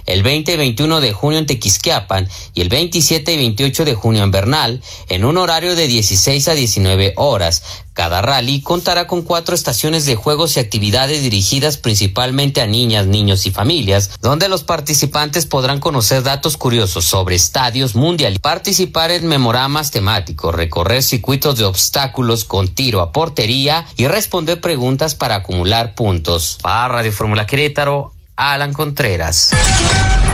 el 20 y 21 de junio en Tequisquiapan y el 27 y 28 de junio en Bernal, en un horario de 16 a 19 horas. Cada rally contará con 4 estaciones de juegos y actividades dirigidas principalmente a niñas, niños y familias, donde los participantes podrán conocer datos curiosos sobre estadios mundiales, participar en memoramas temáticos, recorrer circuitos de obstáculos con tiro a portería y responder preguntas para acumular puntos. Para Radio Fórmula Querétaro, Alan Contreras.